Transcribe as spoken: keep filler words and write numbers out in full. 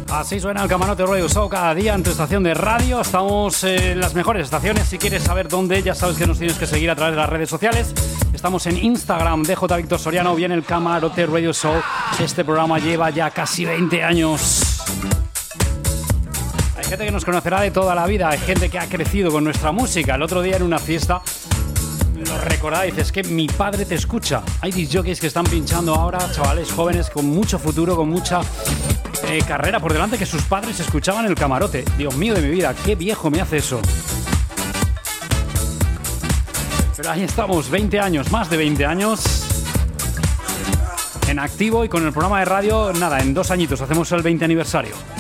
Así suena el Camarote Radio Show cada día en tu estación de radio. Estamos en las mejores estaciones. Si quieres saber dónde, ya sabes que nos tienes que seguir a través de las redes sociales. Estamos en Instagram de J. Víctor Soriano, bien el Camarote Radio Show. Este programa lleva ya casi veinte años. Hay gente que nos conocerá de toda la vida. Hay gente que ha crecido con nuestra música. El otro día en una fiesta lo recordaba y dices que mi padre te escucha. Hay disc jockeys que están pinchando ahora, chavales jóvenes con mucho futuro, con mucha eh, carrera por delante, que sus padres escuchaban el Camarote. Dios mío de mi vida, qué viejo me hace eso. Pero ahí estamos, veinte años, más de veinte años en activo y con el programa de radio, nada, en dos añitos hacemos el veinte aniversario.